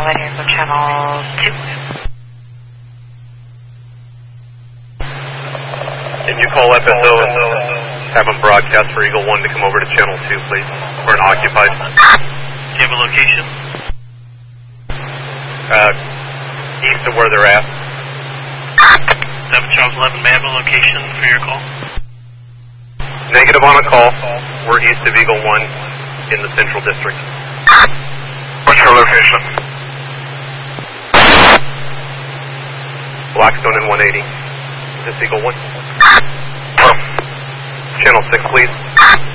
Right here for channel 2. Can you call FSO and have them broadcast for Eagle 1 to come over to channel 2, please? We're an occupied. Do you have a location? East of where they're at. 7 Charles 11, may I have a location for your call? Negative on a call. We're east of Eagle 1 in the Central District. What's your location? Blackstone in 180. Is this Eagle 1? Channel 6, please.